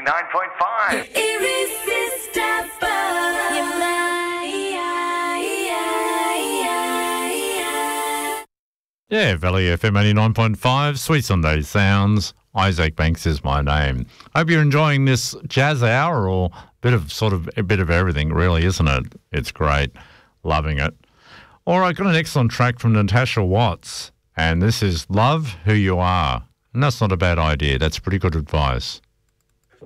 99.5. Irresistible. Yeah, Valley FM 89.5, Sweet Sunday Sounds. Isaac Banks is my name. Hope you're enjoying this jazz hour, or a bit of everything, really, isn't it? It's great. Loving it. All right, got an excellent track from Natasha Watts, and this is Love Who You Are. And that's not a bad idea. That's pretty good advice.